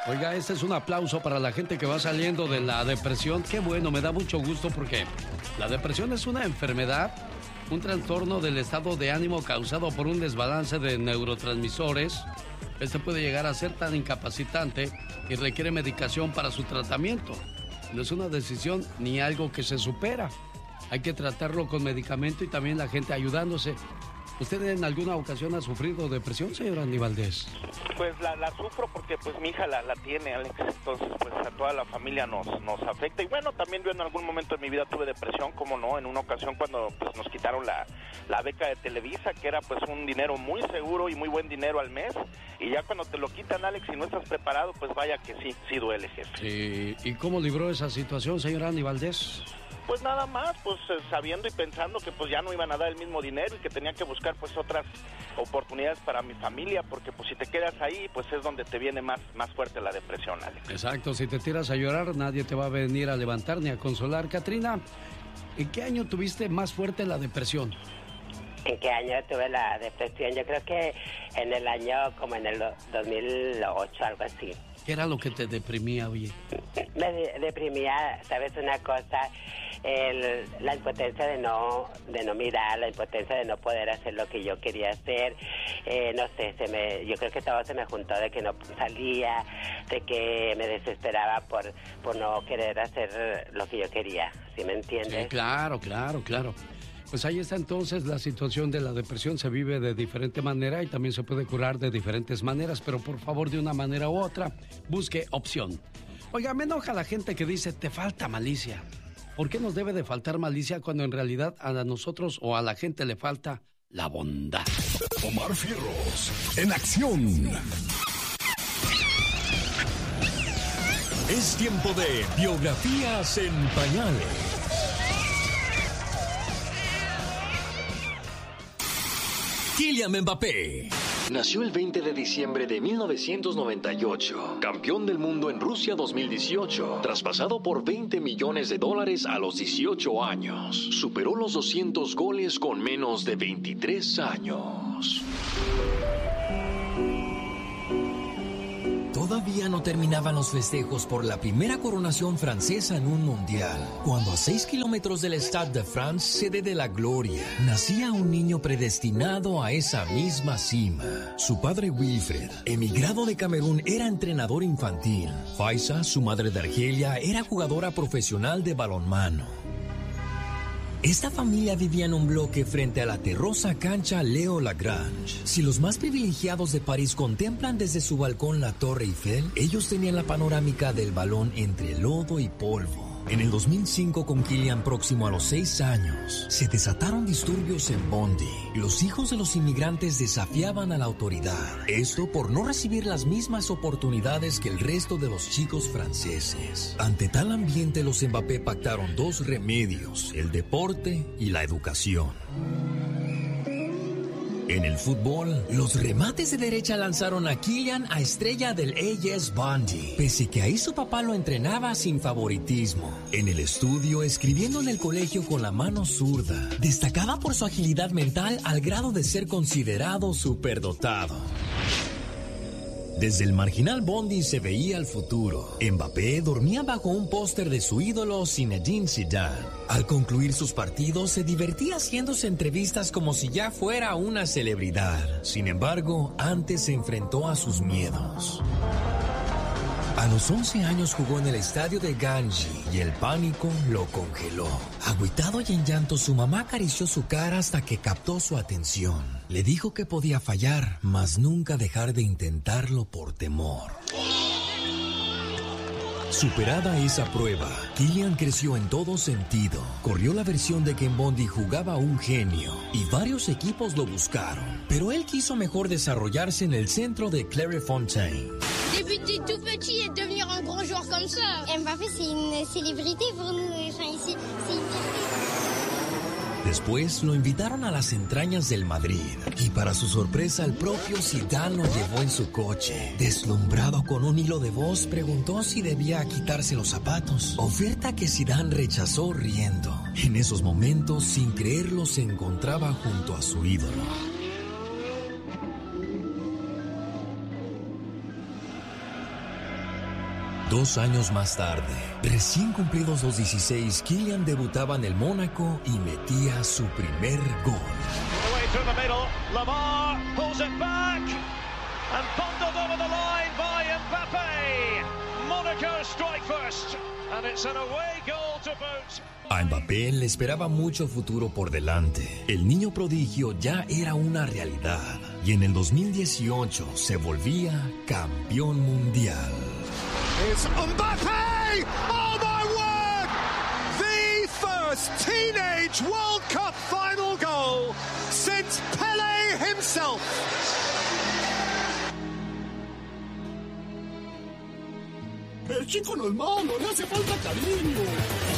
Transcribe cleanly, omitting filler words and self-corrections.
Oiga, este es un aplauso para la gente que va saliendo de la depresión. Qué bueno, me da mucho gusto porque la depresión es una enfermedad, un trastorno del estado de ánimo causado por un desbalance de neurotransmisores. Este puede llegar a ser tan incapacitante y requiere medicación para su tratamiento. No es una decisión ni algo que se supera. Hay que tratarlo con medicamento y también la gente ayudándose. ¿Usted en alguna ocasión ha sufrido depresión, señor Andy Valdés? Pues la sufro porque pues mi hija la tiene, Alex, entonces pues a toda la familia nos afecta. Y bueno, también yo en algún momento de mi vida tuve depresión, como no, en una ocasión cuando pues nos quitaron la beca de Televisa, que era pues un dinero muy seguro y muy buen dinero al mes, y ya cuando te lo quitan, Alex, y no estás preparado, pues vaya que sí duele, jefe. Sí. ¿Y cómo libró esa situación, señor Andy Valdés? Pues nada más, pues sabiendo y pensando que pues ya no iban a dar el mismo dinero y que tenía que buscar pues otras oportunidades para mi familia, porque pues si te quedas ahí, pues es donde te viene más fuerte la depresión, Alex. Exacto, si te tiras a llorar, nadie te va a venir a levantar ni a consolar. Catrina, ¿en qué año tuviste más fuerte la depresión? ¿En qué año tuve la depresión? Yo creo que en el año como en el 2008, algo así. ¿Qué era lo que te deprimía, oye? Me deprimía, ¿sabes una cosa? La impotencia de no mirar, la impotencia de no poder hacer lo que yo quería hacer. No sé, yo creo que todo se me juntó, de que no salía, de que me desesperaba por no querer hacer lo que yo quería, ¿sí me entiendes? Sí, claro. Pues ahí está entonces la situación de la depresión. Se vive de diferente manera y también se puede curar de diferentes maneras, pero por favor, de una manera u otra, busque opción. Oiga, me enoja la gente que dice, te falta malicia. ¿Por qué nos debe de faltar malicia cuando en realidad a nosotros o a la gente le falta la bondad? Omar Fierros, en acción. Es tiempo de biografías en pañales. Kylian Mbappé nació el 20 de diciembre de 1998, campeón del mundo en Rusia 2018, traspasado por $20 millones a los 18 años. Superó los 200 goles con menos de 23 años. Todavía no terminaban los festejos por la primera coronación francesa en un mundial, cuando a 6 kilómetros del Stade de France, sede de la gloria, nacía un niño predestinado a esa misma cima. Su padre Wilfred, emigrado de Camerún, era entrenador infantil. Faisa, su madre de Argelia, era jugadora profesional de balonmano. Esta familia vivía en un bloque frente a la terrosa cancha Léo Lagrange. Si los más privilegiados de París contemplan desde su balcón la Torre Eiffel, ellos tenían la panorámica del balón entre lodo y polvo. En el 2005, con Kylian próximo a los 6 años, se desataron disturbios en Bondy. Los hijos de los inmigrantes desafiaban a la autoridad. Esto por no recibir las mismas oportunidades que el resto de los chicos franceses. Ante tal ambiente, los Mbappé pactaron 2 remedios: el deporte y la educación. En el fútbol, los remates de derecha lanzaron a Kylian a estrella del AS Bondy, pese que ahí su papá lo entrenaba sin favoritismo. En el estudio, escribiendo en el colegio con la mano zurda, destacaba por su agilidad mental al grado de ser considerado superdotado. Desde el marginal Bondy se veía el futuro. Mbappé dormía bajo un póster de su ídolo Zinedine Zidane. Al concluir sus partidos, se divertía haciéndose entrevistas como si ya fuera una celebridad. Sin embargo, antes se enfrentó a sus miedos. A los 11 años jugó en el estadio de Ganji y el pánico lo congeló. Agüitado y en llanto, su mamá acarició su cara hasta que captó su atención. Le dijo que podía fallar, mas nunca dejar de intentarlo por temor. Superada esa prueba, Kylian creció en todo sentido. Corrió la versión de que en Bondy jugaba un genio y varios equipos lo buscaron. Pero él quiso mejor desarrollarse en el centro de Clairefontaine. Débuter tout petit et devenir un grand joueur comme ça. Mbappé, c'est une célébrité pour nous. Enfin, ici, c'est une fierté. Después lo invitaron a las entrañas del Madrid y para su sorpresa el propio Zidane lo llevó en su coche. Deslumbrado con un hilo de voz, preguntó si debía quitarse los zapatos, oferta que Zidane rechazó riendo. En esos momentos, sin creerlo, se encontraba junto a su ídolo. 2 años más tarde, recién cumplidos los 16, Kylian debutaba en el Mónaco y metía su primer gol. A Mbappé le esperaba mucho futuro por delante. El niño prodigio ya era una realidad y en el 2018 se volvía campeón mundial. It's Mbappé! Oh my word! The first teenage World Cup final goal since Pelé himself. El chico no es malo, le hace falta cariño.